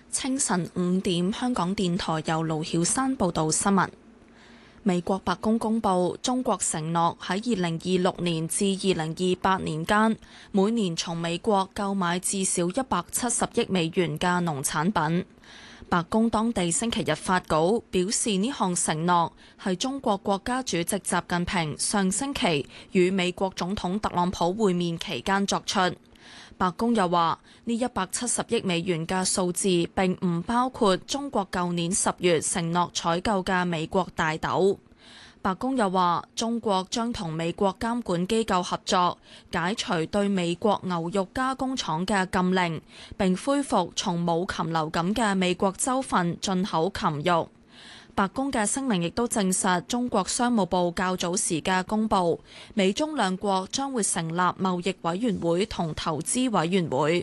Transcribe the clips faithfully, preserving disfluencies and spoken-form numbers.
清晨五點，香港電台由盧曉山報道新聞。美國白宮公佈，中國承諾喺二零二六年至二零二八年間，每年從美國購買至少一百七十億美元嘅農產品。白宮當地星期日發稿表示，呢項承諾係中國國家主席習近平上星期與美國總統特朗普會面期間作出。白宮又話，呢一百七十億美元嘅數字並唔包括中國舊年十月承諾採購嘅美國大豆。白宮又話，中國將同美國監管機構合作，解除對美國牛肉加工廠嘅禁令，並恢復從冇禽流感嘅美國州份進口禽肉。白宮嘅聲明亦都證實中國商務部較早時嘅公佈，美中兩國將會成立貿易委員會同投資委員會。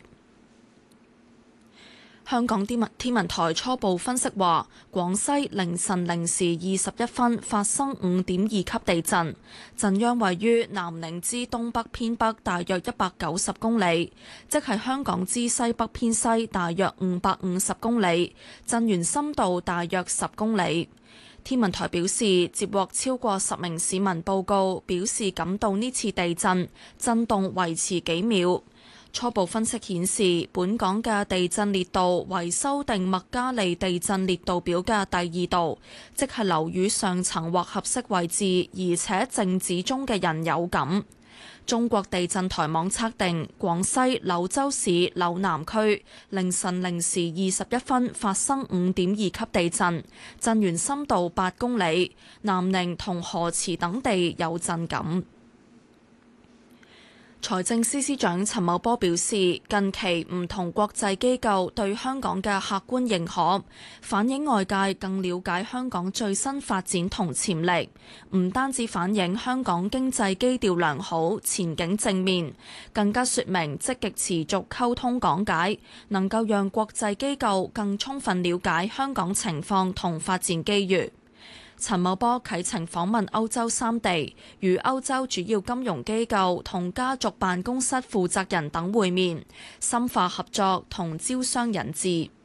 香港天文天文台初步分析話，廣西凌晨零時二十一分發生五點二級地震，震央位於南寧之東北偏北大約一百九十公里，即係香港之西北偏西大約五百五十公里，震源深度大約十公里。天文台表示，接獲超過十名市民報告，表示感到呢次地震震動維持幾秒。初步分析顯示，本港嘅地震烈度為修訂麥加利地震烈度表嘅第二度，即係樓宇上層或合適位置，而且靜止中嘅人有感。中國地震台網測定，廣西柳州市柳南區凌晨零時二十一分發生五點二級地震，震源深度八公里，南寧同河池等地有震感。財政司司長陳茂波表示，近期唔同國際機構對香港嘅客觀認可，反映外界更了解香港最新發展同潛力，唔單止反映香港經濟基調良好、前景正面，更加說明積極持續溝通講解，能夠讓國際機構更充分了解香港情況同發展機遇。陳茂波啟程訪問歐洲三地，與歐洲主要金融機構同家族辦公室負責人等會面，深化合作同招商引資。